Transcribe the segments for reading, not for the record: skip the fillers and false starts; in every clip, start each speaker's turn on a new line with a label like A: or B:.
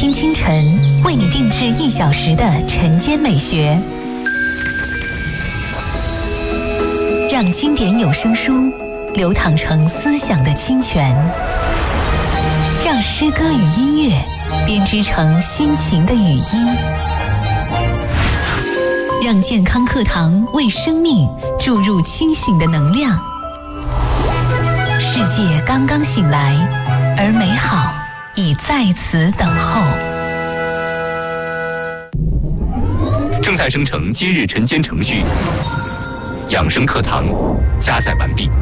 A: 听清晨，为你定制1小时的晨间美学，让经典有声书流淌成思想的清泉，让诗歌与音乐编织成心情的语音，让健康课堂为生命注入清醒的能量。世界刚刚醒来，而美好已在此等候。
B: 正在生成今日晨间程序，养生课堂加载完毕。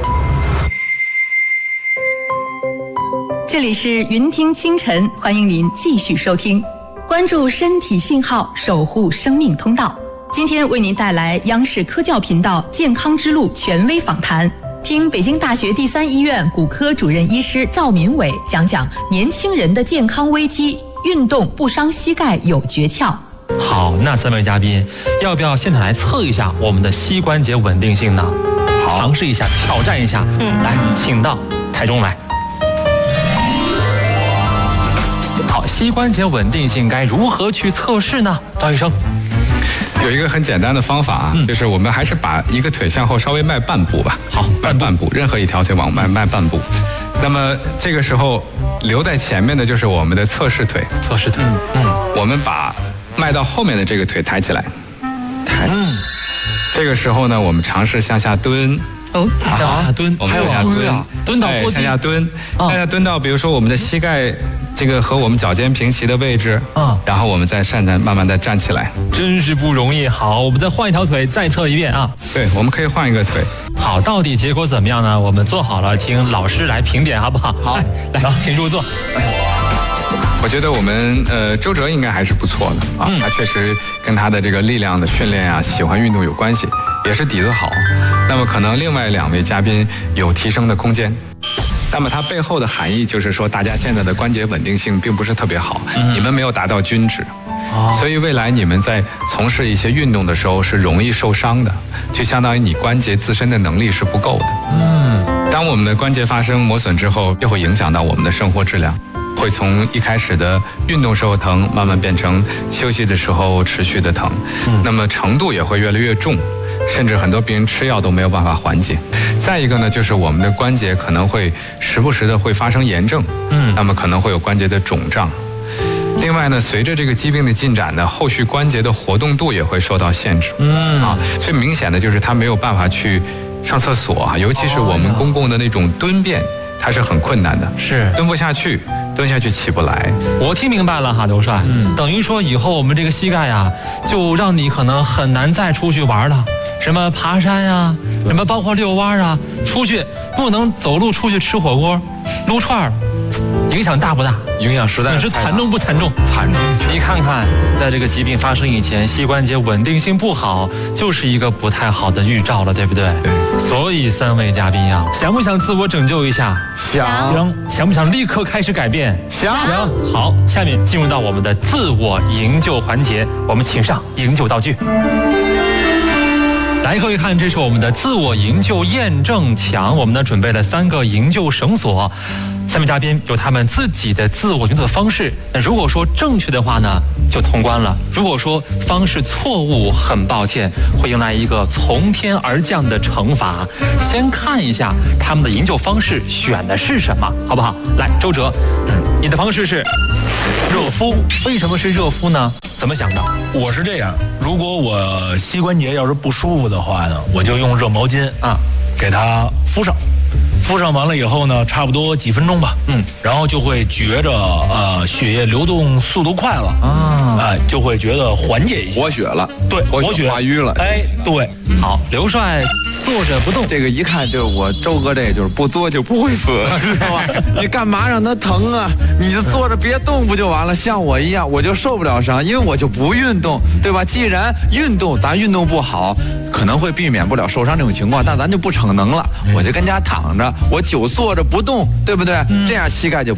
C: 这里是云听清晨，欢迎您继续收听，关注身体信号，守护生命通道。今天为您带来央视科教频道健康之路权威访谈，听北京大学第3医院骨科主任医师赵民伟讲讲年轻人的健康危机，运动不伤膝盖有诀窍。
D: 好，那3位嘉宾要不要现在来测一下我们的膝关节稳定性呢？好，尝试一下，挑战一下。来，请到台中来。好，膝关节稳定性该如何去测试呢？赵医生。
E: 有一个很简单的方法啊，就是我们还是把一个腿向后稍微迈半步吧。
D: 好，
E: 半步，任何一条腿往外迈半步。那么这个时候留在前面的就是我们的侧式腿。
D: 侧式腿。
E: 我们把迈到后面的这个腿抬起来。这个时候呢，我们尝试向下蹲。
D: 向下蹲，
E: 我们向下蹲，
D: 蹲到多低？
E: 向下蹲，向下蹲到比如说我们的膝盖这个和我们脚尖平齐的位置，然后我们再慢慢的站起来。
D: 真是不容易。好，我们再换一条腿，再测一遍啊。
E: 对，我们可以换一个腿。
D: 好，到底结果怎么样呢？我们做好了，听老师来评点，好不好？好，来，请入座。
E: 我觉得我们周哲应该还是不错的啊，他确实跟他的这个力量的训练啊，喜欢运动有关系，也是底子好。那么可能另外2位嘉宾有提升的空间。那么它背后的含义就是说，大家现在的关节稳定性并不是特别好，你们没有达到均值，所以未来你们在从事一些运动的时候是容易受伤的，就相当于你关节自身的能力是不够的。当我们的关节发生磨损之后，就会影响到我们的生活质量，会从一开始的运动时候疼，慢慢变成休息的时候持续的疼，那么程度也会越来越重，甚至很多病人吃药都没有办法缓解。再一个呢，就是我们的关节可能会时不时的会发生炎症，那么可能会有关节的肿胀。另外呢，随着这个疾病的进展呢，后续关节的活动度也会受到限制。最明显的就是他没有办法去上厕所啊，尤其是我们公共的那种蹲便，它是很困难的，
D: 是
E: 蹲不下去。蹲下去起不来。
D: 我听明白了哈，刘帅，等于说以后我们这个膝盖啊，就让你可能很难再出去玩了，什么爬山呀，什么包括遛弯啊，出去不能走路出去吃火锅、撸串儿，影响大不大？
F: 影响实在
D: 是惨重不惨重？
F: 惨重。
D: 你看看，在这个疾病发生以前，膝关节稳定性不好，就是一个不太好的预兆了，对不对？
E: 对。
D: 所以3位嘉宾呀，想不想自我拯救一下？想不想立刻开始改变？
F: 想。
D: 好，下面进入到我们的自我营救环节，我们请上营救道具。来，各位看，这是我们的自我营救验证墙，我们呢准备了3个营救绳索。3位嘉宾有他们自己的自我营救的方式，那如果说正确的话呢，就通关了；如果说方式错误，很抱歉，会迎来一个从天而降的惩罚。先看一下他们的营救方式选的是什么，好不好？来，周哲，你的方式是热敷，为什么是热敷呢？怎么想的？
G: 我是这样，如果我膝关节要是不舒服的话呢，我就用热毛巾给它敷上。敷上完了以后呢，差不多几分钟吧，然后就会觉着血液流动速度快了就会觉得缓解一些，
F: 活血了，
G: 对，
F: 活血化瘀了，
G: 对，
D: 好，刘帅坐着不动，
F: 这个一看就我周哥，这就是不作就不会死，知道吧？你干嘛让他疼啊？你就坐着别动不就完了？像我一样，我就受不了伤，因为我就不运动，对吧？既然运动，咱运动不好，可能会避免不了受伤这种情况，但咱就不逞能了，我就跟家躺着，我久坐着不动，对不对？这样膝盖就